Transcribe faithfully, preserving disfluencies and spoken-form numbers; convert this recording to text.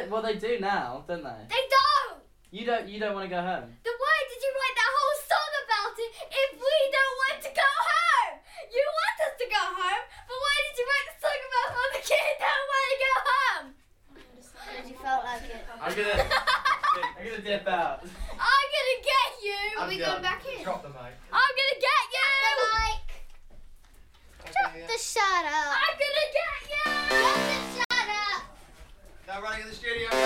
they, well, they do now, don't they? They don't! You don't. You don't want to go home. Then why did you write that whole song about it if we don't want to go home? You want us to go home, but why did you write the song about how the kids don't want to go home? Because you felt like it. I'm gonna. I'm gonna dip out.